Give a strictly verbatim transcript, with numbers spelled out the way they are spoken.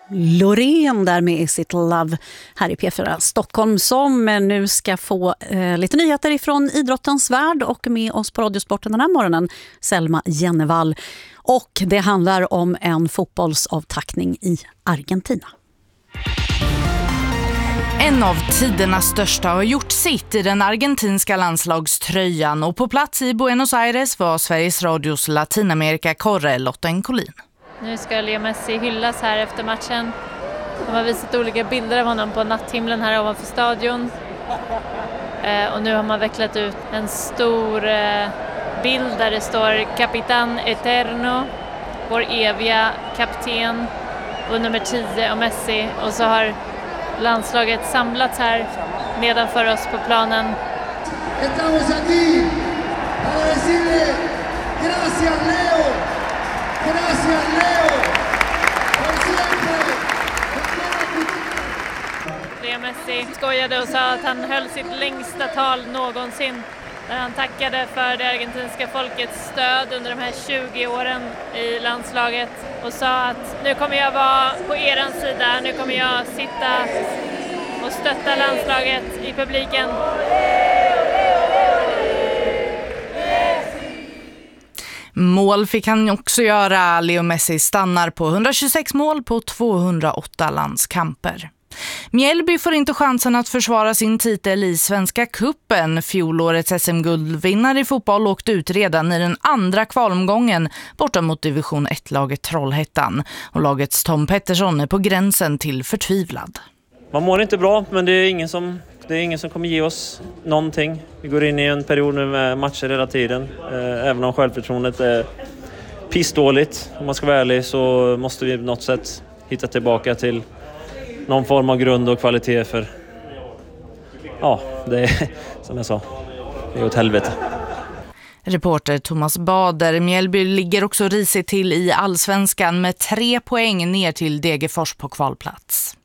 Loreen där med Is It Love här i P fyra Stockholm, som nu ska få eh, lite nyheter ifrån idrottens värld, och med oss på Radiosporten den här morgonen Selma Jennevall. Och det handlar om en fotbollsavtackning i Argentina. En av tidernas största har gjort sitt i den argentinska landslagströjan, och på plats i Buenos Aires var Sveriges Radios Latinamerika-korre Lotta Encolin. Nu ska Leo Messi hyllas här efter matchen. De har visat olika bilder av honom på natthimlen här ovanför stadion. Eh, och nu har man vecklat ut en stor eh, bild där det står Capitán Eterno, vår eviga kapten, och nummer tio och Messi. Och så har landslaget samlats här nedanför oss på planen. Estamos aquí para decirle gracias Leo. Gracias Leo. Por siempre. Leo Messi skojade och sa att han höll sitt längsta tal någonsin, där han tackade för det argentinska folkets stöd under de här tjugo åren i landslaget, och sa att nu kommer jag vara på eran sida, nu kommer jag sitta och stötta landslaget i publiken. Mål fick han också göra. Leo Messi stannar på etthundratjugosex mål på tvåhundraåtta landskamper. Mjällby får inte chansen att försvara sin titel i Svenska Cupen. Fjolårets S M-guldvinnare i fotboll åkte ut redan i den andra kvalomgången borta mot division ett-laget Trollhättan. Och lagets Tom Pettersson är på gränsen till förtvivlad. Man mår inte bra, men det är ingen som, det är ingen som kommer ge oss någonting. Vi går in i en period nu med matcher hela tiden. Även om självförtroendet är pissdåligt, om man ska vara ärlig, så måste vi på något sätt hitta tillbaka till någon form av grund och kvalitet, för ja, det är som jag sa, det är åt helvete. Reporter Thomas Bader. Mjällby ligger också risigt till i allsvenskan med tre poäng ner till Degerfors på kvalplats.